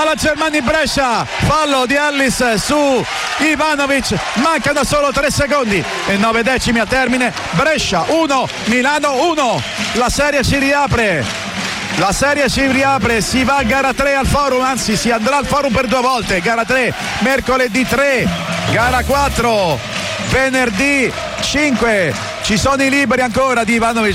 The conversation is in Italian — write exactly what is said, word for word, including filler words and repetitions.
alla Germania Brescia, fallo di Ellis su Ivanovic, mancano solo tre secondi e nove decimi a termine. Brescia uno, Milano uno, la serie si riapre, la serie si riapre, si va a gara tre al Forum, anzi si andrà al Forum per due volte, gara tre mercoledì tre, gara quattro venerdì cinque. Ci sono i liberi ancora di Ivanovic